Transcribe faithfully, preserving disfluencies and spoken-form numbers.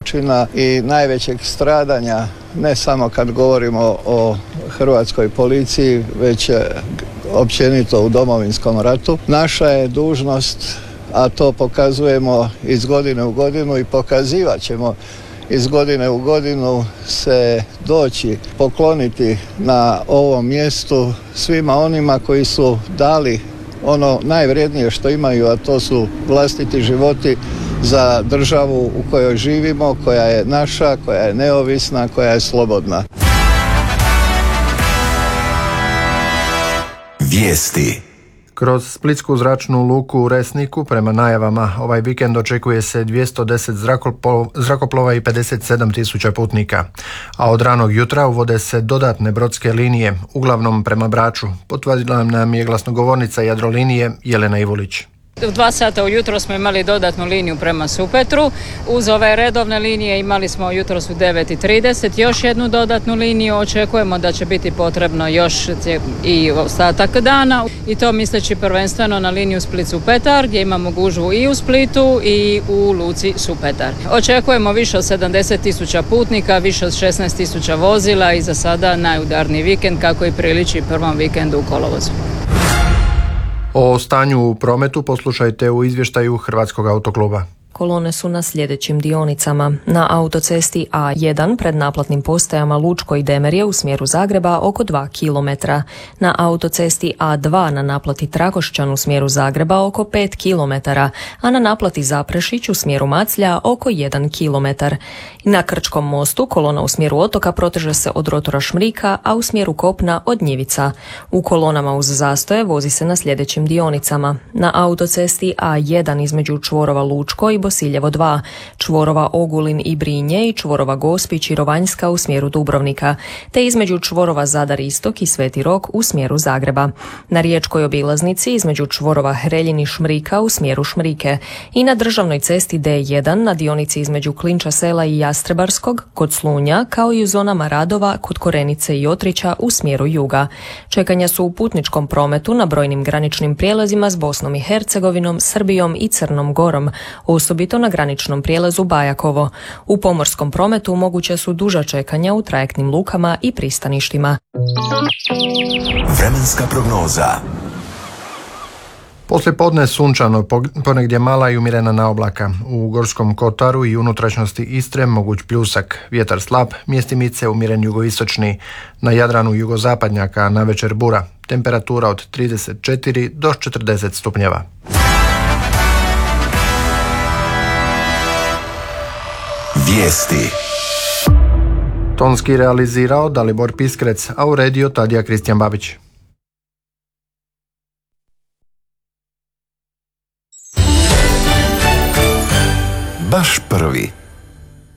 zločina i najvećeg stradanja, ne samo kad govorimo o hrvatskoj policiji, već općenito u Domovinskom ratu. Naša je dužnost, a to pokazujemo iz godine u godinu i pokazivat ćemo iz godine u godinu, se doći pokloniti na ovom mjestu svima onima koji su dali ono najvrednije što imaju, a to su vlastiti životi za državu u kojoj živimo, koja je naša, koja je neovisna, koja je slobodna. Vijesti. Kroz splitsku zračnu luku u Resniku prema najavama ovaj vikend očekuje se dvjesto deset zrakoplova i pedeset sedam tisuća putnika. A od ranog jutra uvode se dodatne brodske linije, uglavnom prema Braču. Potvrdila nam je glasnogovornica Jadrolinije Jelena Ivulić. U dva sata ujutro smo imali dodatnu liniju prema Supetru. Uz ove redovne linije imali smo jutros u devet i trideset još jednu dodatnu liniju. Očekujemo da će biti potrebno još i ostatak dana. I to misleći prvenstveno na liniju Split-Supetar gdje imamo gužvu i u Splitu i u luci Supetar. Očekujemo više od sedamdeset tisuća putnika, više od šesnaest tisuća vozila i za sada najudarniji vikend kako i priliči prvom vikendu u kolovozu. O stanju u prometu poslušajte u izvještaju Hrvatskog autokluba. Kolone su na sljedećim dionicama. Na autocesti A jedan pred naplatnim postajama Lučko i Demerje u smjeru Zagreba oko dva kilometra. Na autocesti A dva na naplati Trakošćan u smjeru Zagreba oko pet kilometara, a na naplati Zaprešić u smjeru Maclja oko jedan kilometar. Na Krčkom mostu kolona u smjeru Otoka proteže se od rotora Šmrika, a u smjeru kopna od Njivica. U kolonama uz zastoje vozi se na sljedećim dionicama. Na autocesti A jedan između čvorova Lučko i Bosiljevo dva, čvorova Ogulin i Brinje i čvorova Gospić i Rovanjska u smjeru Dubrovnika, te između čvorova Zadar Istok i Sveti Rok u smjeru Zagreba. Na riječkoj obilaznici između čvorova Hreljin i Šmrika u smjeru Šmrike i na državnoj cesti D jedan na dionici između Klinča sela i Jastrebarskog kod Slunja, kao i u zonama radova kod Korenice i Otrića u smjeru juga. Čekanja su u putničkom prometu na brojnim graničnim prijelazima s Bosnom i Hercegovinom, Srbijom i Crnom Gorom, osobito na graničnom prijelazu Bajakovo. U pomorskom prometu moguće su duža čekanja u trajektnim lukama i pristaništima. Vremenska prognoza. Poslije podne sunčano, ponegdje mala i umjerena naoblaka. U Gorskom kotaru i unutrašnjosti Istre moguć pljusak, vjetar slab, mjestimice umjeren jugoistočni, na Jadranu jugozapadnjaka, a navečer bura. Temperatura od trideset četiri do četrdeset stupnjeva. Vijesti. Tonski realizirao Dalibor Piskrec, a uredio Tadija Kristijan Babić. Baš prvi.